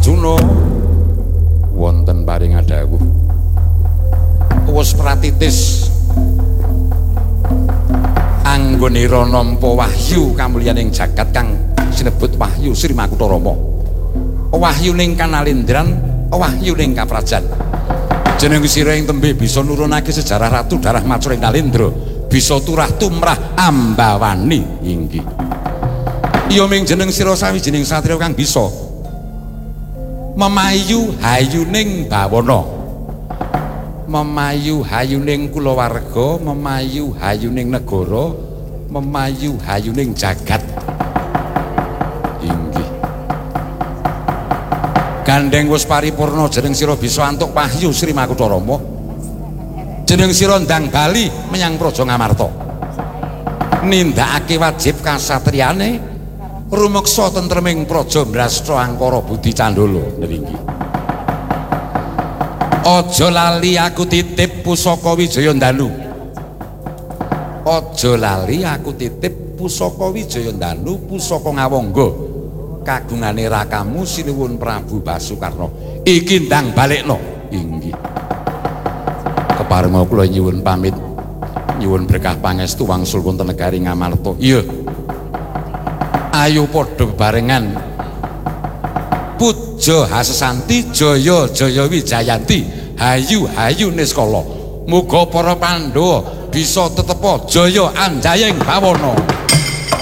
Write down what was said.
Arjuna wonten paring adhawuh wis pratitis anggonira nampa wahyu kamulyaning jagat kang sinebut wahyu Sri Makutarama wahyu ning Kanalendran wahyu ning Kaprajan jeneng sira ing tembe bisa nurunake sejarah Ratu Darah Macuring Nalendra bisa turah tumrah Ambawani inggih iya ming jeneng sira sawijining satriya kang bisa memayu hayuning bawana memayu hayuning kulawarga memayu hayuning negara memayu hayuning jagat inggih gandeng wis paripurna jeneng sira bisa antuk wahyu Sri Makutarama jeneng sira ndang bali menyang Praja Ngamarta nindakake wajib kasatriyane rumeksa tentreming praja Mrasta Angkara Budi Candala niki aja lali aku titip pusaka Wijayandanu aja lali aku titip pusaka Wijayandanu pusaka Ngawangga kagungane rakamu Sinuwun Prabu Basukarna iki ndang balekno inggih keparenga kula nyuwun pamit nyuwun berkah pangestu wangsul wonten negari Ngamarta iya ayo padha bebarengan puja hasesanti jaya jaya wijayanti hayu hayu niskala muga para Pandhawa bisa tetepa jaya anjaying bawana